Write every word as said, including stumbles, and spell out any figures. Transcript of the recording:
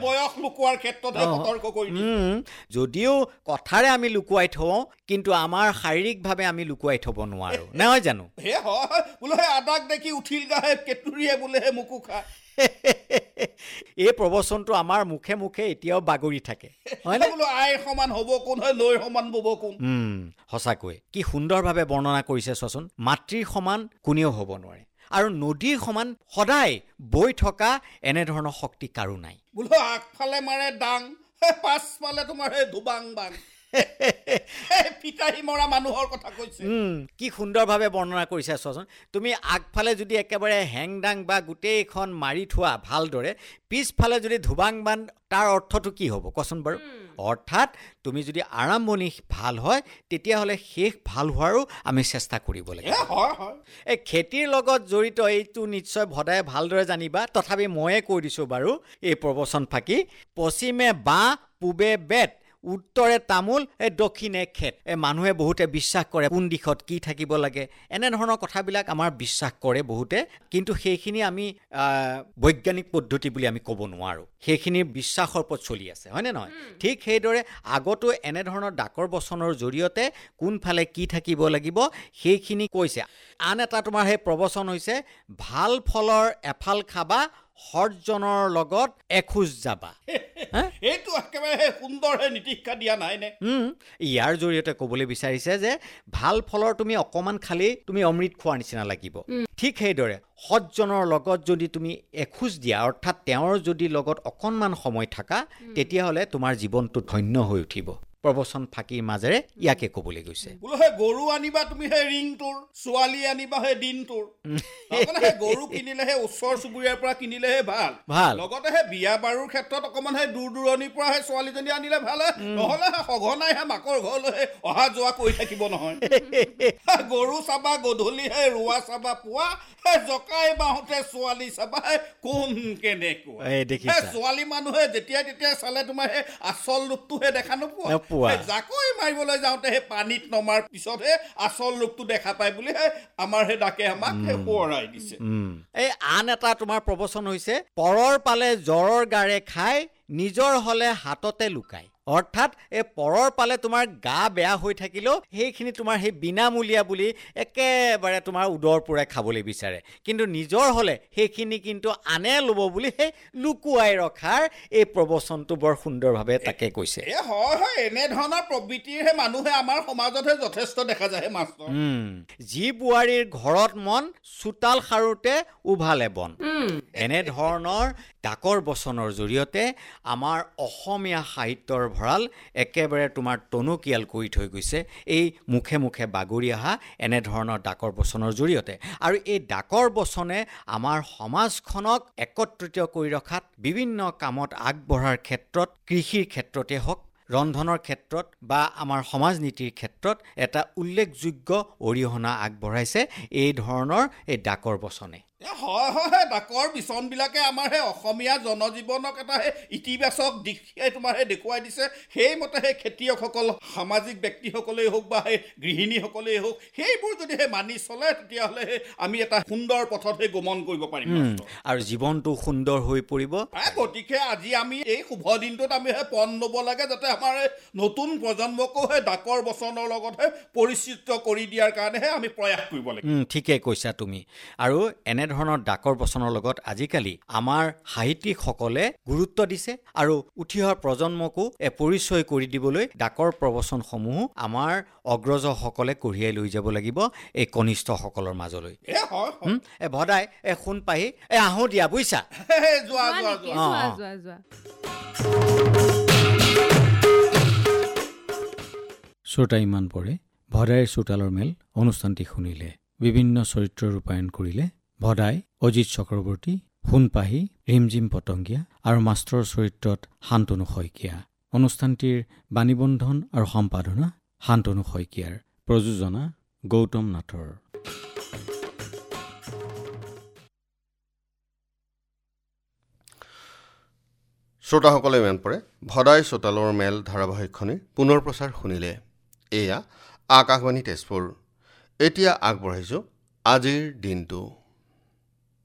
বয়স লুকুৱাৰ ক্ষেত্ৰতে সতৰ্ক কৰি দিছে যদিও কথাৰে আমি লুকুৱাই থওঁ কিন্তু আমাৰ শাৰীৰিকভাৱে আমি লুকুৱাই থব নোৱাৰো নহয় জানো হে হয় বোলে আদাক দেখি উঠিল গাহে কেতুৰিয়ে বোলে মুকু খায় এই প্ৰবচনটো আমাৰ মুখে মুখে এতিয়াও বাগৰি থাকে হয়নে বোলো আইৰ সমান হ'ব কোন হয় নৈৰ সমান বব কোন উম সঁচাকৈ কি সুন্দৰভাৱে বৰ্ণনা কৰিছে চোৱাচোন মাতৃৰ সমান কোনেও হ'ব নোৱাৰে আৰু নদীৰ সমান সদায় বৈ থকা এনেধৰণৰ শক্তি কাৰো নাই বোলো আগফালে মাৰে ডাং পাছফালে তোমাৰ সেই ধুবাং বাং পিতাহী মৰা মানুহৰ কথা কৈছে উম কি সুন্দৰভাৱে বৰ্ণনা কৰিছে চোৱাচোন তুমি আগফালে যদি একেবাৰে হেংদাং বা গোটেইখন মাৰি থোৱা ভালদৰে পিছফালে যদি ধুবাং বান তাৰ অৰ্থটো কি হ'ব কচোন বাৰু অৰ্থাৎ তুমি যদি আৰম্ভণি ভাল হয় তেতিয়াহ'লে শেষ ভাল হোৱাৰো আমি চেষ্টা কৰিব লাগিব এই খেতিৰ লগত জড়িত এইটো নিশ্চয় ভদাই ভালদৰে জানিবা তথাপি ময়ে কৈ দিছোঁ বাৰু এই প্ৰবচন ফাঁকি পশ্চিমে বাঁহ পূবে বেত উত্তৰে তামোল এই দক্ষিণে খেত এই মানুহে বহুতে বিশ্বাস কৰে কোন দিশত কি থাকিব লাগে এনেধৰণৰ কথাবিলাক আমাৰ বিশ্বাস কৰে বহুতে কিন্তু সেইখিনি আমি বৈজ্ঞানিক পদ্ধতি বুলি আমি ক'ব নোৱাৰোঁ সেইখিনি বিশ্বাসৰ ওপৰত চলি আছে হয়নে নহয় ঠিক সেইদৰে আগতো এনেধৰণৰ ডাকৰ বচনৰ জৰিয়তে কোনফালে কি থাকিব লাগিব সেইখিনি কৈছে আন এটা তোমাৰ সেই প্ৰবচন হৈছে ভাল ফলৰ এফাল খাবা সৰ্জনৰ লগত এখোজ যাবা এইটো একেবাৰে সুন্দৰহে নীতিশিক্ষা দিয়া নাই নে ইয়াৰ জৰিয়তে ক'বলৈ বিচাৰিছে যে ভাল ফলৰ তুমি অকণমান খালি তুমি অমৃত খোৱাৰ নিচিনা লাগিব ঠিক সেইদৰে সজ্জনৰ লগত যদি তুমি এখোজ দিয়া অৰ্থাৎ তেওঁৰ যদি লগত অকণমান সময় থাকা তেতিয়াহ'লে তোমাৰ জীৱনটো ধন্য হৈ উঠিব প্ৰবচন ফাঁকিৰ মাজেৰে ইয়াকে ক'বলৈ গৈছে বোলো হে গৰু আনিবা তুমি হে ৰিংটোৰ ছোৱালী আনিবা হে দিনটোৰ হে গৰু কিনিলেহে ওচৰ চুবুৰীয়াৰ পৰা কিনিলেহে ভাল ভাল লগতে হে বিয়া বাৰুৰ ক্ষেত্ৰত অকণমান হে দূৰ দূৰণিৰ পৰা হে ছোৱালীজনী আনিলে ভাল নহ'লে সঘনাই হে মাকৰ ঘৰলৈ অহা যোৱা কৰি থাকিব নহয় গৰু চাবা গধূলি হে ৰোৱা চাবা পুৱা হে জকাই বাহঁতে ছোৱালী চাবা হে কোন কেনেকুৱা ছোৱালী মানুহে যেতিয়া তেতিয়া চালে তোমাৰ হে আচল ৰূপটোহে দেখা নোপোৱা জাকৈ মাৰিবলৈ যাওঁতে সেই পানীত নমাৰ পিছতহে আচল ৰূপটো দেখা পায় বুলি আমাৰ সেই ডাকে আমাক সোঁৱৰাই দিছে এই আন এটা তোমাৰ প্ৰবচন হৈছে পৰৰ পালে জ্বৰৰ গাৰে খাই নিজৰ হলে হাততে লুকাই অৰ্থাৎ এই পৰৰ পালে তোমাৰ গা বেয়া হৈ থাকিলেও সেইখিনি তোমাৰ সেই বিনামূলীয়া বুলি একেবাৰে তোমাৰ উদৰ পূৰাই খাবলৈ বিচাৰে কিন্তু নিজৰ হলে সেইখিনি কিন্তু আনে ল'ব বুলি সেই লুকুৱাই ৰখাৰ এই প্ৰবচনটো বৰ সুন্দৰভাৱে তাকে কৈছে হয় হয় এনেধৰণৰ প্ৰবৃত্তিৰহে মানুহে আমাৰ সমাজতহে যথেষ্ট দেখা যায় মাষ্টৰ যি বোৱাৰীৰ ঘৰত মন চোতাল সাৰোতে উভালে বন এনেধৰণৰ ডাকৰ বচনৰ জৰিয়তে আমাৰ অসমীয়া সাহিত্যৰ ভঁৰাল একেবাৰে তোমাৰ টনকিয়াল কৰি থৈ গৈছে এই মুখে মুখে বাগৰি অহা এনেধৰণৰ ডাকৰ বচনৰ জৰিয়তে আৰু এই ডাকৰ বচনে আমাৰ সমাজখনক একত্ৰিত কৰি ৰখাত বিভিন্ন কামত আগবঢ়াৰ ক্ষেত্ৰত কৃষিৰ ক্ষেত্ৰতে হওক ৰন্ধনৰ ক্ষেত্ৰত বা আমাৰ সমাজ নীতিৰ ক্ষেত্ৰত এটা উল্লেখযোগ্য অৰিহণা আগবঢ়াইছে এই ধৰণৰ এই ডাকৰ বচনে হয় হয় ডাকৰ বিচনবিলাকে আমাৰ সেই অসমীয়া জনজীৱনক এটা সেই ইতিবাচক দিশ তোমাৰ সেই দেখুৱাই দিছে সেইমতে সেই খেতিয়কসকল সামাজিক ব্যক্তিসকলেই হওক বা সেই গৃহিণীসকলেই হওক সেইবোৰ যদি সেই মানি চলে তেতিয়াহ'লে আমি এটা সুন্দৰ পথত সেই গমন কৰিব পাৰিম আৰু জীৱনটো সুন্দৰ হৈ পৰিব গতিকে আজি আমি এই শুভ দিনটোত আমি সেই পণ ল'ব লাগে যাতে আমাৰ নতুন প্ৰজন্মকো সেই ডাকৰ বচনৰ লগতহে পৰিচিত কৰি দিয়াৰ কাৰণেহে আমি প্ৰয়াস কৰিব লাগে ঠিকে কৈছা তুমি আৰু এনে ধৰণৰ ডাকৰ বচনৰ লগত আজিকালি আমাৰ সাহিত্যিকসকলে গুৰুত্ব দিছে আৰু উঠি অহা প্ৰজন্মকো এ পৰিচয় কৰি দিবলৈ ডাকৰ প্ৰবচনসমূহ আমাৰ অগ্ৰজসকলে কঢ়িয়াই লৈ যাব লাগিব এই কনিষ্ঠসকলৰ মাজলৈ এ ভদাই এ শুন পাহি এ আহো দিয়া বুইছা যোৱা যোৱা যোৱা যোৱা শ্ৰোতা ইমান পৰে ভদাইৰ চোতালৰ মেল অনুষ্ঠানটি শুনিলে বিভিন্ন চৰিত্ৰ ৰূপায়ণ কৰিলে ভদাই অজিত চক্ৰৱৰ্তী সোণপাহি ৰিমজিম পটংগীয়া আৰু মাষ্টৰৰ চৰিত্ৰত শান্তনু শইকীয়া অনুষ্ঠানটিৰ বাণীবন্ধন আৰু সম্পাদনা শান্তনু শইকীয়াৰ প্ৰযোজনা গৌতম নাথৰ শ্ৰোতাসকলে ইমান পৰে ভদাই চোতালৰ মেল ধাৰাবাহিকখনিৰ পুনৰ প্ৰচাৰ শুনিলে এয়া আকাশবাণী তেজপুৰ এতিয়া আগবঢ়াইছোঁ আজিৰ দিনটো